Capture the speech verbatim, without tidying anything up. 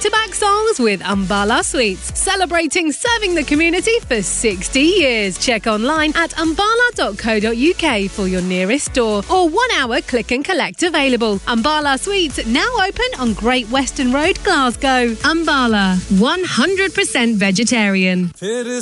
back-to-back songs with Umbala Sweets, celebrating serving the community for sixty years. Check online at umbala dot co dot uk for your nearest store or one-hour click and collect available. Umbala Sweets now open on Great Western Road, Glasgow. Umbala, one hundred percent vegetarian.